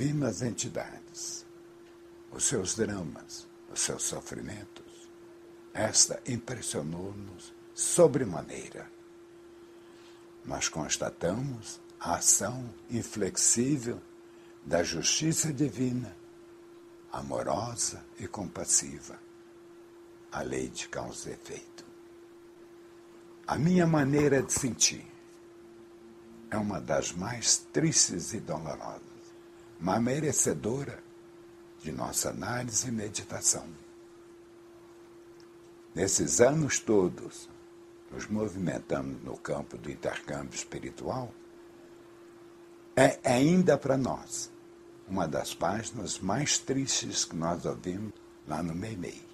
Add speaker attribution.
Speaker 1: divinas entidades, os seus dramas, os seus sofrimentos, esta impressionou-nos sobremaneira. Nós constatamos a ação inflexível da justiça divina, amorosa e compassiva, a lei de causa e efeito. A minha maneira de sentir é uma das mais tristes e dolorosas, mas merecedora de nossa análise e meditação. Nesses anos todos, nos movimentamos no campo do intercâmbio espiritual, é ainda para nós uma das páginas mais tristes que nós ouvimos lá no Meimei.